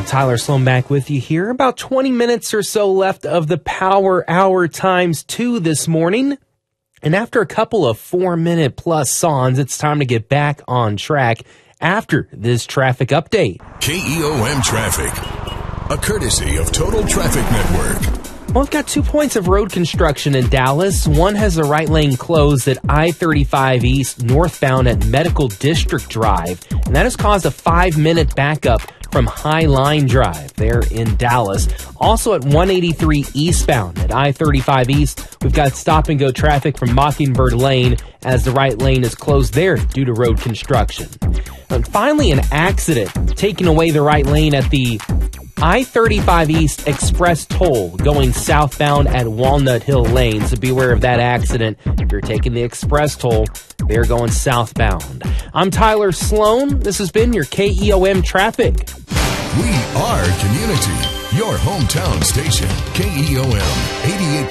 Tyler Sloan back with you here. About 20 minutes or so left of the Power Hour times 2 this morning. And after a couple of 4-minute plus songs, it's time to get back on track after this traffic update. KEOM Traffic, a courtesy of Total Traffic Network. Well, we've got 2 points of road construction in Dallas. One has the right lane closed at I-35 East northbound at Medical District Drive, and that has caused a 5-minute backup from High Line Drive there in Dallas. Also at 183 eastbound at I-35 East, we've got stop-and-go traffic from Mockingbird Lane as the right lane is closed there due to road construction. And finally, an accident taking away the right lane at the I-35 East Express toll going southbound at Walnut Hill Lane. So beware of that accident. If you're taking the Express toll, they're going southbound. I'm Tyler Sloan. This has been your KEOM Traffic. We are community. Your hometown station. KEOM 88.